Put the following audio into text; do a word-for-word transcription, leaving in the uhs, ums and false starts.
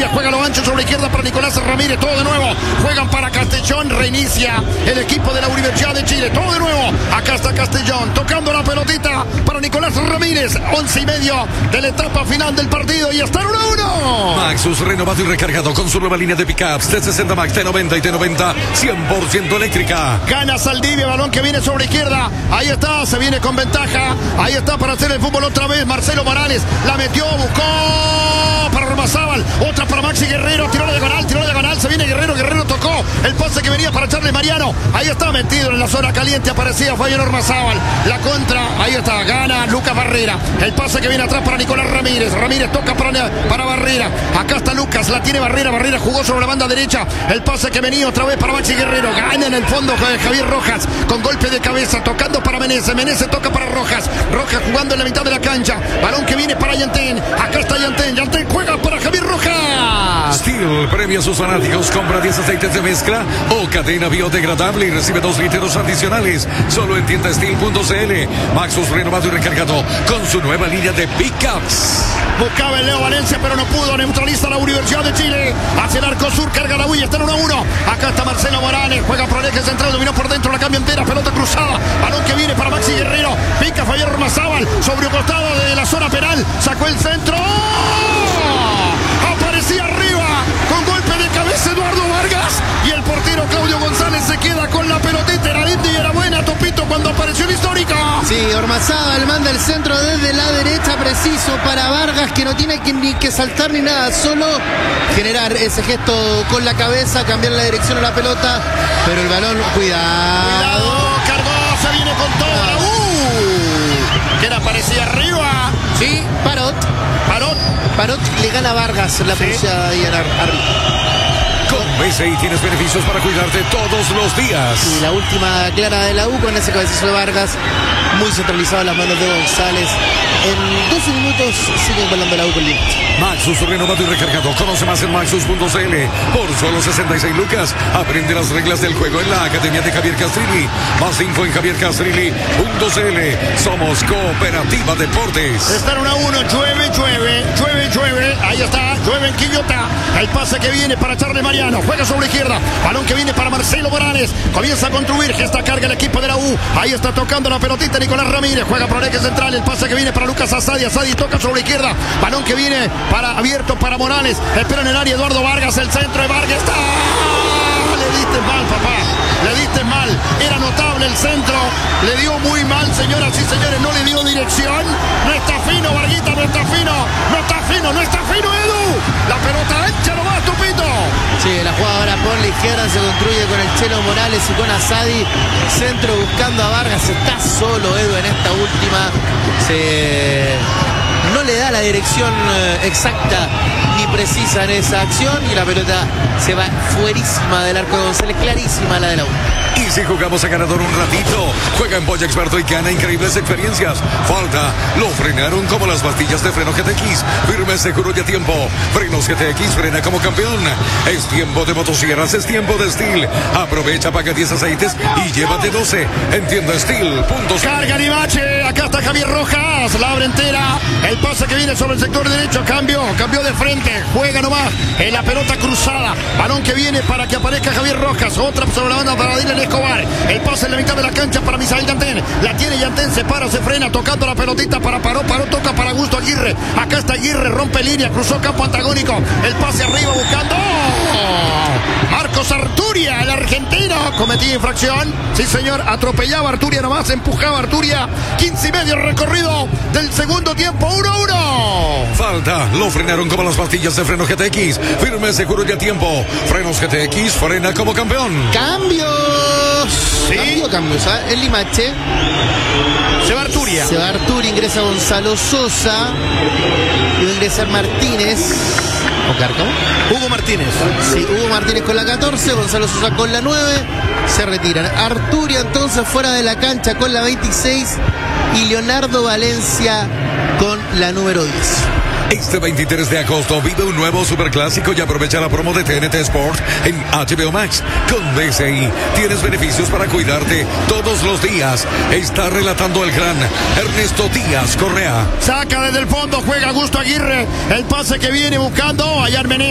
Saldivia, juega lo ancho sobre la izquierda para Nicolás Ramírez, todo de nuevo, juegan para Castellón, reinicia el equipo de la Universidad de Chile, todo de nuevo, acá está Castellón, tocando la pelotita para Nicolás Ramírez, once y medio de la etapa final del partido y está uno a uno. Maxus renovado y recargado con su nueva línea de pickups T sesenta Max, T noventa y T noventa, cien por ciento eléctrica. Gana Saldivia, balón que viene sobre izquierda, ahí está, se viene con ventaja, ahí está para hacer el fútbol otra vez, Marcelo Morales, la metió, buscó para Ormazábal, otra para Maxi Guerrero, tiró la diagonal, tiró la diagonal, se viene Guerrero, Guerrero tocó, el pase que venía para Charles Mariano, ahí está metido en la zona caliente, aparecía Fabián Ormazábal, la contra, ahí está, gana Lucas Barrera, el pase que viene atrás para Nicolás Ramírez, Ramírez toca para, para Barrera, acá está Lucas, la tiene Barrera, Barrera jugó sobre la banda derecha, el pase que venía otra vez para Maxi Guerrero, gana en el fondo Javier Rojas, con golpe de cabeza, tocando para Menezes, Menezes toca para Rojas, Rojas jugando en la mitad de la cancha, balón que viene para Yantén, acá está Yantén, Yantén juega para Javier Rojas. Steel premia a sus fanáticos, compra diez aceites de mezcla o cadena biodegradable y recibe dos litros adicionales, solo en tienda steel punto c l. Maxus renovado y recargado con su nueva línea de pickups. Buscaba el Leo Valencia, pero no pudo. Neutraliza la Universidad de Chile. Hacia el arco sur, carga la bulla, está en uno a uno. Acá está Marcelo Morales, juega por el eje central, dominó por dentro, la cambia entera, pelota cruzada. Balón que viene para Maxi Guerrero. Pica Fabián Ormazábal sobre un costado de la zona penal. Sacó el centro. ¡Oh! Aparecía arriba con golpe de cabeza Eduardo Vargas. Y el portero Claudio González se queda con la pelotita. Era linda y era buena, Topito, cuando apareció el histórico. Sí, Ormazábal manda el centro desde la derecha, preciso para Vargas, que no tiene que, ni que saltar ni nada, solo generar ese gesto con la cabeza, cambiar la dirección a la pelota, pero el balón, cuidado. Cuidado, cargó, se viene con todo. Uh, que era parecía arriba. Sí, Parot. Parot. Parot le gana a Vargas la Sí. posición ahí en ar- arriba. Con B C I tienes beneficios para cuidarte todos los días. Y la última clara de la U con ese cabezazo de Vargas, muy centralizado en las manos de González. En doce minutos sigue volando la U con límite. Maxus renovado y recargado. Conoce más en maxus punto c l. Por solo sesenta y seis lucas, aprende las reglas del juego en la Academia de Javier Castrilli. Más info en javier castrilli punto c l. Somos Cooperativa Deportes. Están uno a uno, llueve, llueve, llueve, llueve. Ahí está, llueve en Quillota. El pase que viene para Charles Mariano. Juega sobre la izquierda. Balón que viene para Marcelo Morales. Comienza a construir. Gesta carga el equipo de la U. Ahí está tocando la pelotita Nicolás Ramírez. Juega por el eje central. El pase que viene para Lucas Asadi. Asadi toca sobre la izquierda. Balón que viene para abierto para Morales. Espera en el área Eduardo Vargas. El centro de Vargas. ¡Está! Le diste mal, papá. Le diste mal. Era notable el centro. Le dio muy mal, señoras y señores. No le dio dirección. No está fino, Varguita. No está fino. No está fino. No está fino, Edu. La pelota ancha nomás, Tupito. Sí, la jugada ahora por la izquierda se construye con el Chelo Morales y con Asadi. Centro buscando a Vargas. Está solo Edu en esta última. Se... no le da la dirección eh, exacta ni precisa en esa acción y la pelota se va fuerísima del arco de González, clarísima la de la U. Y si jugamos a ganador un ratito, juega en Polla Experto y gana increíbles experiencias. Falta, lo frenaron como las pastillas de freno G T X. Firme, seguro y a tiempo. Frenos G T X, frena como campeón. Es tiempo de motosierras, es tiempo de Steel. Aprovecha, paga diez aceites y llévate doce. En tienda steel punto c l. Carga Nivache, acá está Javier Rojas, la abre entera, el pase que viene sobre el sector derecho, cambio, cambió de frente, juega nomás en la pelota cruzada, balón que viene para que aparezca Javier Rojas, otra sobre la banda para Dylan Escobar, el pase en la mitad de la cancha para Misael Yantén, la tiene Yantén, se para, se frena, tocando la pelotita para Paró, Paró, toca para Augusto Aguirre, acá está Aguirre, rompe línea, cruzó campo antagónico, el pase arriba buscando, ¡oh! Marcos Arturia, el argentino, cometía infracción, sí señor, atropellaba a Arturia nomás, empujaba a Arturia, quince y medio recorrido del segundo tiempo, uno a uno. Falta, lo frenaron como las pastillas de freno G T X. Firme, seguro y a tiempo. Frenos G T X, frena como campeón. ¡Cambios! Sí. Cambio, cambios, ¿eh? El Limache. Se va Arturia. Se va Arturia, ingresa Gonzalo Sosa. Y va a ingresar Martínez. ¿O Cárcamo? Hugo Martínez. Sí, Hugo Martínez con la catorce, Gonzalo Sosa con la nueve. Se retiran. Arturia entonces fuera de la cancha con la veintiséis. Y Leonardo Valencia con la número diez. Este veintitrés de agosto vive un nuevo superclásico y aprovecha la promo de T N T Sport en H B O Max. Con D C I tienes beneficios para cuidarte todos los días. Está relatando el gran Ernesto Díaz Correa. Saca desde el fondo, juega Augusto Aguirre. El pase que viene buscando allá Menezes.